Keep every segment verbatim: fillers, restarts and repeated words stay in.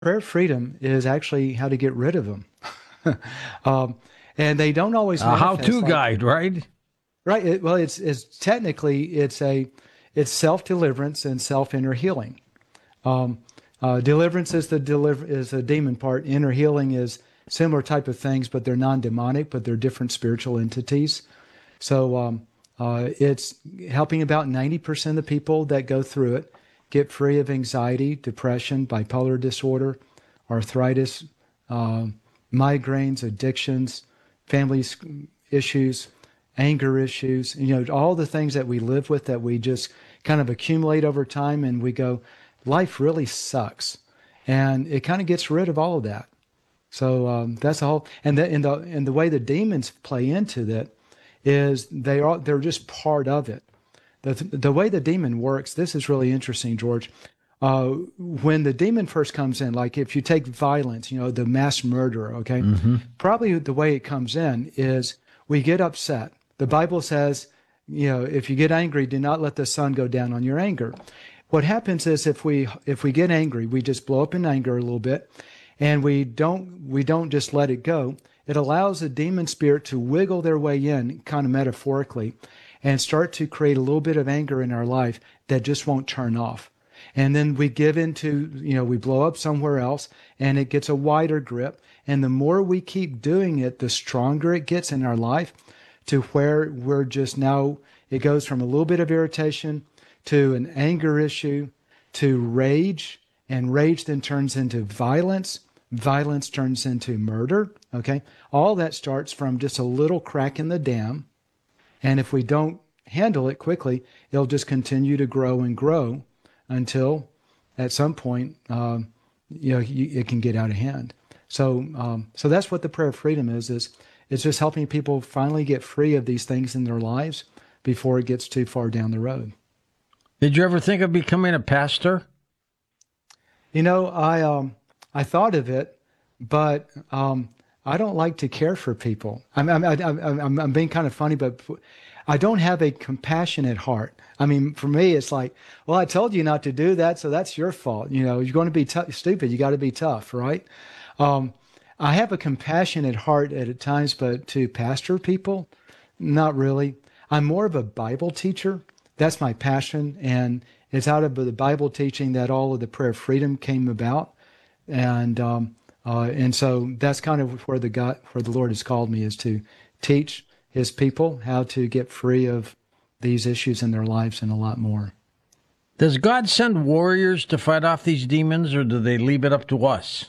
prayer freedom is actually how to get rid of them. um, and they don't always A manifest how-to like guide, right? right. It, well, it's it's technically it's a it's self deliverance and self inner healing. Um, uh, deliverance is the deliver is the demon part. Inner healing is similar type of things, but they're non-demonic, but they're different spiritual entities. So um, uh, it's helping about ninety percent of the people that go through it get free of anxiety, depression, bipolar disorder, arthritis, um, migraines, addictions, family issues, anger issues, you know, all the things that we live with that we just kind of accumulate over time and we go, life really sucks. And it kind of gets rid of all of that. So um, that's the whole, and the, and the, and the way the demons play into that is they are, they're just part of it. The, the way the demon works, this is really interesting, George. Uh, when the demon first comes in, like if you take violence, you know, the mass murderer, okay, Mm-hmm. probably the way it comes in is we get upset. The Bible says, you know, if you get angry, do not let the sun go down on your anger. What happens is if we if we get angry, we just blow up in anger a little bit, and we don't we don't just let it go. It allows the demon spirit to wiggle their way in, kind of metaphorically, and start to create a little bit of anger in our life that just won't turn off. And then we give into, you know, we blow up somewhere else and it gets a wider grip. And the more we keep doing it, the stronger it gets in our life to where we're just now, it goes from a little bit of irritation to an anger issue to rage. And rage then turns into violence. Violence turns into murder. Okay. All that starts from just a little crack in the dam. And if we don't handle it quickly, it'll just continue to grow and grow until at some point, um, you know, you, it can get out of hand. So, um, so that's what the prayer of freedom is, is it's just helping people finally get free of these things in their lives before it gets too far down the road. Did you ever think of becoming a pastor? You know, I, um, I thought of it, but, um, I don't like to care for people. I'm, I'm, I'm, I'm, I'm being kind of funny, but I don't have a compassionate heart. I mean, for me, it's like, well, I told you not to do that, so that's your fault. You know, you're going to be t- stupid. You got to be tough, right? Um, I have a compassionate heart at times, but to pastor people, not really. I'm more of a Bible teacher. That's my passion, and it's out of the Bible teaching that all of the prayer of freedom came about, and um, uh, and so that's kind of where the God, where the Lord has called me, is to teach His people how to get free of these issues in their lives and a lot more. Does God send warriors to fight off these demons, or do they leave it up to us?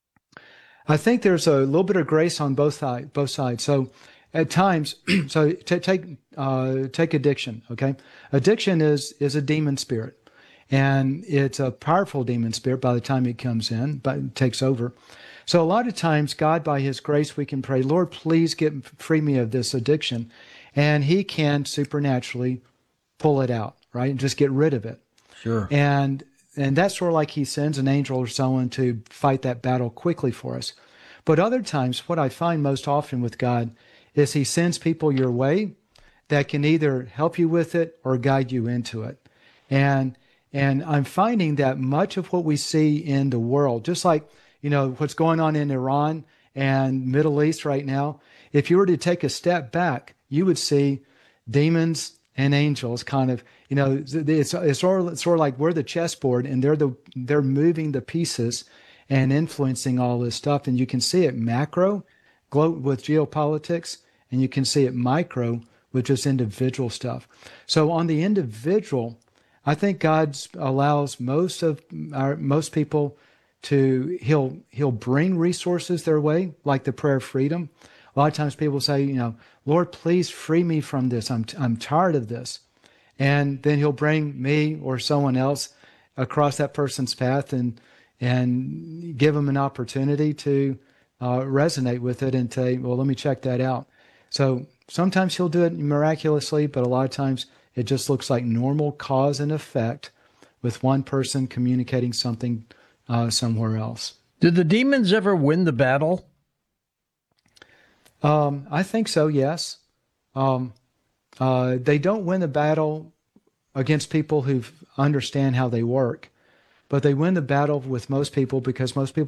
I think there's a little bit of grace on both sides. Both sides. So, at times, so t- take uh, take addiction. Okay, addiction is is a demon spirit, and it's a powerful demon spirit by the time it comes in, but it takes over. So a lot of times, God, by His grace, we can pray, Lord, please get free me of this addiction, and He can supernaturally pull it out, right, and just get rid of it. Sure. And and that's sort of like He sends an angel or someone to fight that battle quickly for us. But other times, what I find most often with God is He sends people your way that can either help you with it or guide you into it. And and I'm finding that much of what we see in the world, just like, you know, what's going on in Iran and Middle East right now, if you were to take a step back, you would see demons and angels kind of, you know, it's, it's sort of, it's sort of like we're the chessboard and they're the they're moving the pieces and influencing all this stuff. And you can see it macro with geopolitics, and you can see it micro with just individual stuff. So on the individual, I think God allows most of our most people to he'll he'll bring resources their way, like the prayer of freedom. A lot of times people say, you know, Lord, please free me from this. I'm I'm tired of this, and then He'll bring me or someone else across that person's path and and give them an opportunity to uh, resonate with it and say, well, let me check that out. So sometimes He'll do it miraculously, but a lot of times it just looks like normal cause and effect with one person communicating something uh, somewhere else. Did the demons ever win the battle? Um, I think so, yes. Um, uh, they don't win the battle against people who understand how they work. but they win the battle with most people because most people